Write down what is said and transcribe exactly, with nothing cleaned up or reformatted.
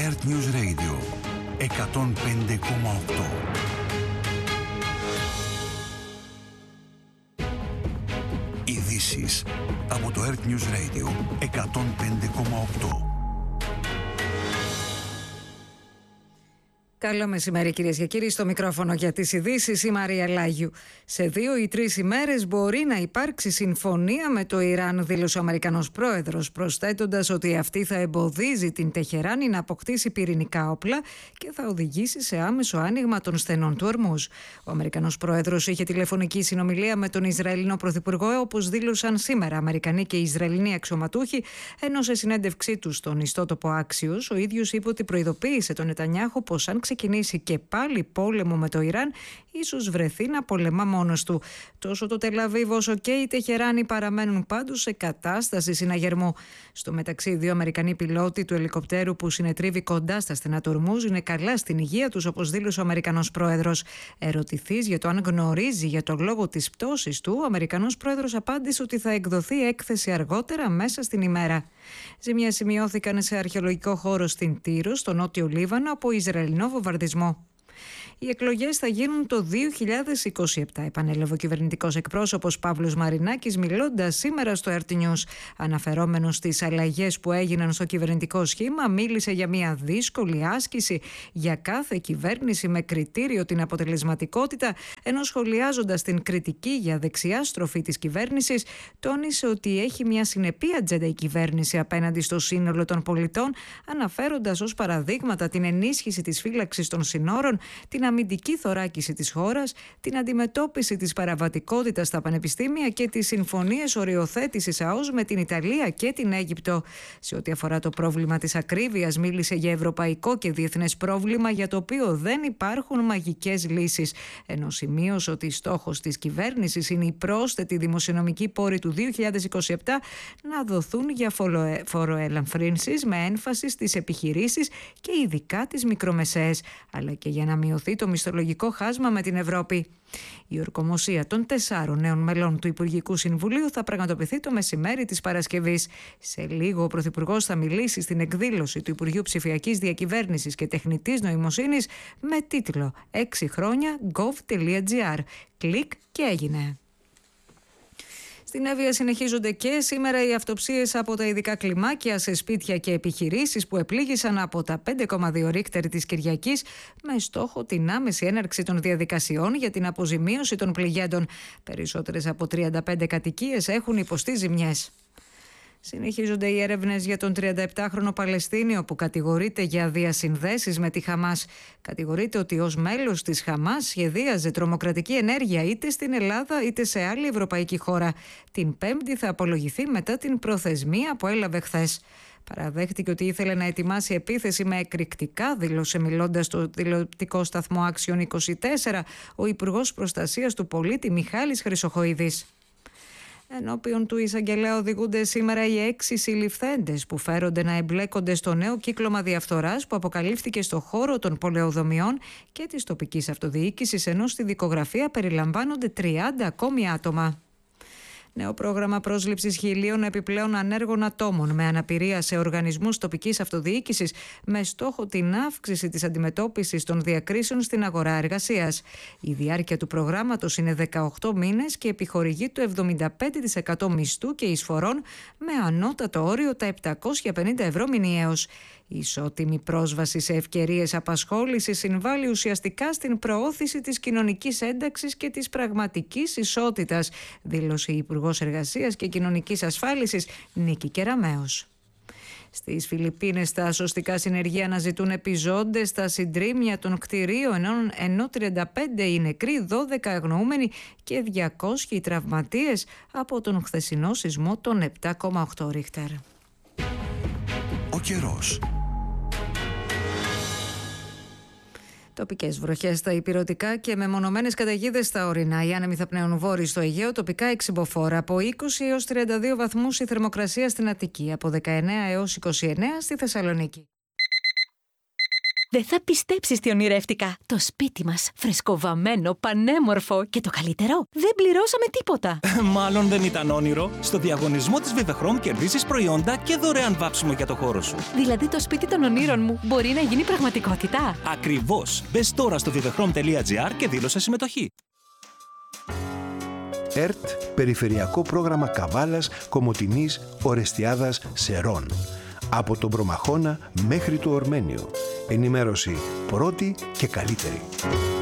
Earth News Radio εκατόν πέντε κόμμα οκτώ. Ειδήσεις από το Earth News Radio εκατόν πέντε κόμμα οκτώ. Καλό μεσημέρι, κυρίες και κύριοι. Στο μικρόφωνο για τις ειδήσεις η Μαρία Λάγιου. Σε δύο ή τρεις ημέρες μπορεί να υπάρξει συμφωνία με το Ιράν, δήλωσε ο Αμερικανός πρόεδρος, προσθέτοντας ότι αυτή θα εμποδίζει την Τεχεράνη να αποκτήσει πυρηνικά όπλα και θα οδηγήσει σε άμεσο άνοιγμα των στενών του Ορμούζ. Ο Αμερικανός πρόεδρος είχε τηλεφωνική συνομιλία με τον Ισραηλινό πρωθυπουργό, όπως δήλωσαν σήμερα Αμερικανοί και Ισραηλινοί αξιωματούχοι, ενώ σε συνέντευξή του στον ιστότοπο Axios, ο ίδιος είπε ότι προειδοποίησε τον Νετανιάχου πως αν ξεκινήσει και πάλι πόλεμο με το Ιράν, ίσως βρεθεί να πολεμά μόνος του. Τόσο το Τελαβίβ όσο και η Τεχεράνη παραμένουν πάντως σε κατάσταση συναγερμού. Στο μεταξύ, δύο Αμερικανοί πιλότοι του ελικοπτέρου που συνετρίβει κοντά στα στενά του Ορμούζ είναι καλά στην υγεία τους, όπως δήλωσε ο Αμερικανός πρόεδρος. Ερωτηθείς για το αν γνωρίζει για το λόγο της πτώσης του, ο Αμερικανός πρόεδρος απάντησε ότι θα εκδοθεί έκθεση αργότερα μέσα στην ημέρα. Ζημιές σημειώθηκαν σε αρχαιολογικό χώρο στην Τύρο, στο νότιο Λίβανο, από Ισραηλινό βομβαρδισμό. Οι εκλογές θα γίνουν το δύο χιλιάδες είκοσι επτά, επανέλαβε ο κυβερνητικός εκπρόσωπος Παύλος Μαρινάκης, μιλώντας σήμερα στο Earth News. Αναφερόμενος στις αλλαγές που έγιναν στο κυβερνητικό σχήμα, μίλησε για μια δύσκολη άσκηση για κάθε κυβέρνηση με κριτήριο την αποτελεσματικότητα, ενώ σχολιάζοντας την κριτική για δεξιά στροφή της κυβέρνησης, τόνισε ότι έχει μια συνεπή ατζέντα η κυβέρνηση απέναντι στο σύνολο των πολιτών, αναφέροντας ως παραδείγματα την ενίσχυση της φύλαξης των συνόρων, την αμυντική θωράκιση της χώρας, την αντιμετώπιση της παραβατικότητας στα πανεπιστήμια και τις συμφωνίες οριοθέτησης ΑΟΣ με την Ιταλία και την Αίγυπτο. Σε ό,τι αφορά το πρόβλημα της ακρίβειας, μίλησε για ευρωπαϊκό και διεθνές πρόβλημα για το οποίο δεν υπάρχουν μαγικές λύσεις, ενώ σημείωσε ότι στόχος της κυβέρνησης είναι οι πρόσθετοι δημοσιονομικοί πόροι του δύο χιλιάδες είκοσι επτά να δοθούν για φοροελαφρύνσεις με έμφαση στις επιχειρήσεις και ειδικά τις μικρομεσαίες, αλλά και για να μειωθεί το μισθολογικό χάσμα με την Ευρώπη. Η ορκομοσία των τεσσάρων νέων μελών του Υπουργικού Συμβουλίου θα πραγματοποιηθεί το μεσημέρι της Παρασκευής. Σε λίγο ο Πρωθυπουργός θα μιλήσει στην εκδήλωση του Υπουργείου Ψηφιακής Διακυβέρνησης και Τεχνητής Νοημοσύνης με τίτλο έξι χρόνια gov τελεία gr. Κλικ και έγινε. Στην Εύβοια συνεχίζονται και σήμερα οι αυτοψίες από τα ειδικά κλιμάκια σε σπίτια και επιχειρήσεις που επλήγησαν από τα πέντε κόμμα δύο Ρίχτερ της Κυριακής, με στόχο την άμεση έναρξη των διαδικασιών για την αποζημίωση των πληγέντων. Περισσότερες από τριάντα πέντε κατοικίες έχουν υποστεί ζημιές. Συνεχίζονται οι έρευνες για τον τριανταεπτάχρονο Παλαιστίνιο που κατηγορείται για διασυνδέσεις με τη Χαμάς. Κατηγορείται ότι ως μέλος της Χαμάς σχεδίαζε τρομοκρατική ενέργεια είτε στην Ελλάδα είτε σε άλλη ευρωπαϊκή χώρα. Την Πέμπτη θα απολογηθεί μετά την προθεσμία που έλαβε χθες. Παραδέχτηκε ότι ήθελε να ετοιμάσει επίθεση με εκρηκτικά, δήλωσε μιλώντας στο τηλεοπτικό σταθμό Axios είκοσι τέσσερα ο Υπουργός Προστασίας του Πολίτη Μιχάλης Χρυσοχοΐδης. Ενώπιον του εισαγγελέα οδηγούνται σήμερα οι έξι συλληφθέντες που φέρονται να εμπλέκονται στο νέο κύκλωμα διαφθοράς που αποκαλύφθηκε στο χώρο των πολεοδομιών και της τοπικής αυτοδιοίκησης, ενώ στη δικογραφία περιλαμβάνονται τριάντα ακόμη άτομα. Νέο πρόγραμμα πρόσληψης χιλίων επιπλέον ανέργων ατόμων με αναπηρία σε οργανισμούς τοπικής αυτοδιοίκησης με στόχο την αύξηση της αντιμετώπισης των διακρίσεων στην αγορά εργασίας. Η διάρκεια του προγράμματος είναι δεκαοκτώ μήνες και επιχορηγεί το εβδομήντα πέντε τοις εκατό μισθού και εισφορών με ανώτατο όριο τα επτακόσια πενήντα ευρώ μηνιαίως. Η ισότιμη πρόσβαση σε ευκαιρίες απασχόλησης συμβάλλει ουσιαστικά στην προώθηση της κοινωνικής ένταξης και της πραγματικής ισότητας, δήλωσε η Υπουργός Εργασίας και Κοινωνικής Ασφάλισης Νίκη Κεραμέως. Στις Φιλιππίνες τα σωστικά συνεργεία αναζητούν επιζώντες στα συντρίμμια των κτηρίων, ενώ τριάντα πέντε οι νεκροί, δώδεκα αγνοούμενοι και διακόσιοι τραυματίες από τον χθεσινό σεισμό των επτά κόμμα οκτώ Ρίχτερ. Ο καιρός. Τοπικές βροχές στα ηπειρωτικά και μεμονωμένες καταιγίδες στα ορεινά. Οι άνεμοι θα πνέουν βόρειοι στο Αιγαίο, τοπικά εξυμποφόρα. Από είκοσι έως τριάντα δύο βαθμούς η θερμοκρασία στην Αττική, από δεκαεννέα έως είκοσι εννέα στη Θεσσαλονίκη. Δεν θα πιστέψεις τι ονειρεύτηκα. Το σπίτι μας, φρεσκοβαμμένο, πανέμορφο και το καλύτερο, δεν πληρώσαμε τίποτα. Μάλλον δεν ήταν όνειρο. Στο διαγωνισμό της Vivechrome κερδίζεις προϊόντα και δωρεάν βάψιμο για το χώρο σου. Δηλαδή το σπίτι των ονείρων μου μπορεί να γίνει πραγματικότητα. Ακριβώς. Μπες τώρα στο vivechrome τελεία gr και δήλωσε συμμετοχή. ΕΡΤ, Περιφερειακό Πρόγραμμα Καβάλας, Κομοτηνής, Ορεστιάδας, Σερών. Από τον Προμαχώνα μέχρι το Ορμένιο. Ενημέρωση πρώτη και καλύτερη.